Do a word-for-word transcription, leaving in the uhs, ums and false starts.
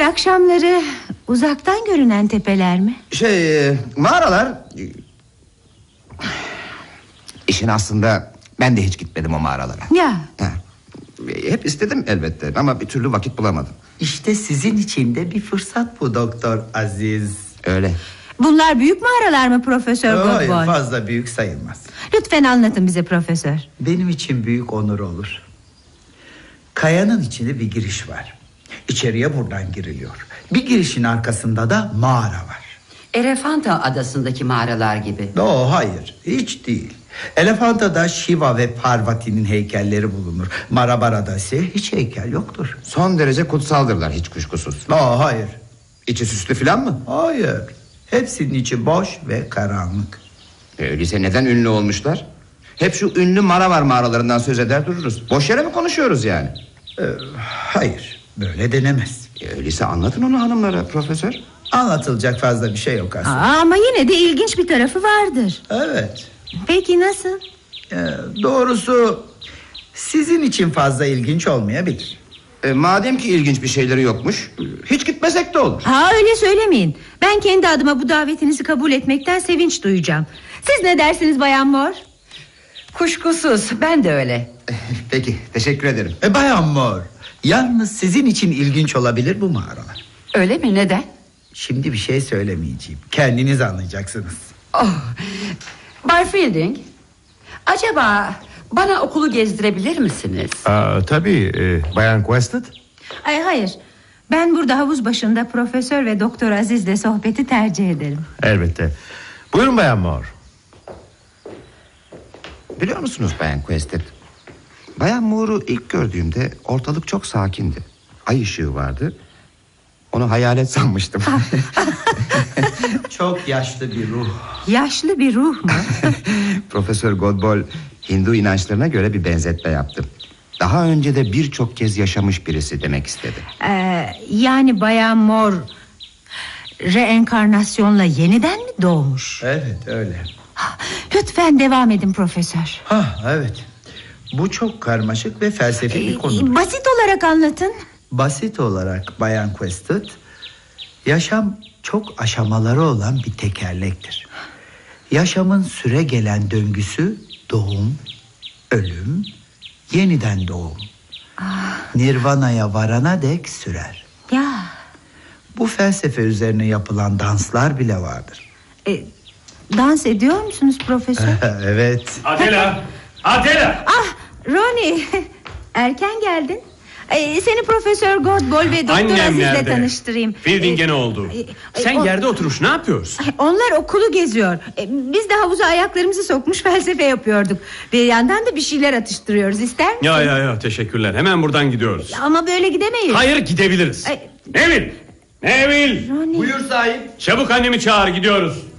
akşamları uzaktan görünen tepeler mi? Şey, mağaralar. İşin aslında ben de hiç gitmedim o mağaralara. Ya. Ha. Hep istedim elbette ama bir türlü vakit bulamadım. İşte sizin için de bir fırsat bu Doktor Aziz. Öyle. Bunlar büyük mağaralar mı Profesör Hayır, Godboy? fazla büyük sayılmaz. Lütfen anlatın bize Profesör. Benim için büyük onur olur. Kayanın içinde bir giriş var. İçeriye buradan giriliyor. Bir girişin arkasında da mağara var. Elefanta adasındaki mağaralar gibi. No, hayır, hiç değil. Elefanta'da Shiva ve Parvati'nin heykelleri bulunur. Marabara'da ise hiç heykel yoktur. Son derece kutsaldırlar hiç kuşkusuz. No, hayır. İçi süslü filan mı? Hayır. Hepsinin içi boş ve karanlık. Öyleyse neden ünlü olmuşlar? Hep şu ünlü Maravar mağaralarından söz eder dururuz. Boş yere mi konuşuyoruz yani? Ee, hayır, böyle denemez. Öyleyse anlatın onu hanımlara Profesör. Anlatılacak fazla bir şey yok aslında. Aa, ama yine de ilginç bir tarafı vardır. Evet. Peki nasıl? Ee, doğrusu sizin için fazla ilginç olmayabilir. E, madem ki ilginç bir şeyleri yokmuş, hiç gitmesek de olur. Ha, öyle söylemeyin. Ben kendi adıma bu davetinizi kabul etmekten sevinç duyacağım. Siz ne dersiniz Bayan Moore? Kuşkusuz, ben de öyle. Peki, teşekkür ederim. E, Bayan Moore, yalnız sizin için ilginç olabilir bu mağaralar. Öyle mi, neden? Şimdi bir şey söylemeyeceğim. Kendiniz anlayacaksınız. Oh, Bay Fielding, acaba bana okulu gezdirebilir misiniz? Aa, tabii e, Bayan Quested. Ay hayır. Ben burada havuz başında Profesör ve Doktor Aziz'le sohbeti tercih ederim. Elbette. Buyurun Bayan Moore. Biliyor musunuz Bayan Quested? Bayan Moore'u ilk gördüğümde ortalık çok sakindi. Ay ışığı vardı. Onu hayalet sanmıştım. Çok yaşlı bir ruh. Yaşlı bir ruh mu? Profesör Godbol Hindu inançlarına göre bir benzetme yaptı. Daha önce de birçok kez yaşamış birisi demek istedi. Ee, yani Bayan Moore reenkarnasyonla yeniden mi doğmuş? Evet, öyle. Lütfen devam edin Profesör. Ha, evet. Bu çok karmaşık ve felsefi bir konu. Ee, basit olarak anlatın. Basit olarak Bayan Quested, yaşam çok aşamaları olan bir tekerlektir. Yaşamın süre gelen döngüsü doğum, ölüm, yeniden doğum. Ah. Nirvana'ya varana dek sürer. Ya. Bu felsefe üzerine yapılan danslar bile vardır. E, dans ediyor musunuz Profesör? Evet. Adela! Adela! Ah Ronnie, erken geldin. Ee, seni Profesör Godbol ve Doktor Annem Aziz'le nerede? tanıştırayım. Fielding'e Ee, ne oldu? e, Sen o- yerde oturmuş ne yapıyorsun? Onlar okulu geziyor. Ee, Biz de havuza ayaklarımızı sokmuş felsefe yapıyorduk. Bir yandan da bir şeyler atıştırıyoruz. İster misin? Ya ya ya teşekkürler, hemen buradan gidiyoruz. Ama böyle gidemeyiz. Hayır, gidebiliriz. Ay. Neville! Neville! Ronnie. Buyur sahip. Çabuk annemi çağır, gidiyoruz.